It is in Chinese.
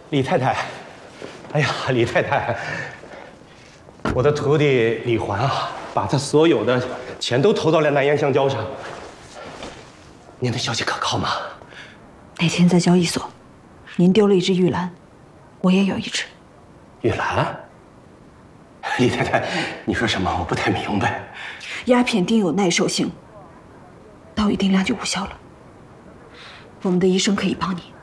李太太，哎呀，李太太，我的徒弟李环啊，把他所有的钱都投到了南洋橡胶上。您的消息可靠吗？ 那天在交易所，您丢了一只玉兰，我也有一只。 玉兰？李太太，你说什么？我不太明白。 鸦片丁有耐受性，到一定量就无效了。我们的医生可以帮你。